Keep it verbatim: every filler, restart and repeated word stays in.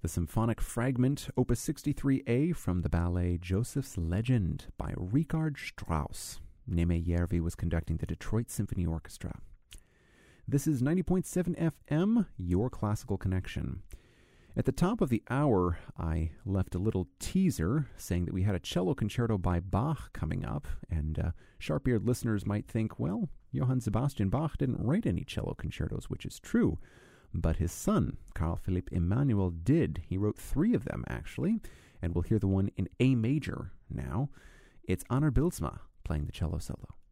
The symphonic fragment, Opus sixty-three A, from the ballet Joseph's Legend by Richard Strauss. Neme Järvi was conducting the Detroit Symphony Orchestra. This is ninety point seven F M, your classical connection. At the top of the hour, I left a little teaser saying that we had a cello concerto by Bach coming up, and uh, sharp-eared listeners might think, well, Johann Sebastian Bach didn't write any cello concertos, which is true. But his son, Carl Philipp Emanuel, did. He wrote three of them, actually, and we'll hear the one in A major now. It's Arnold Bilsma playing the cello solo.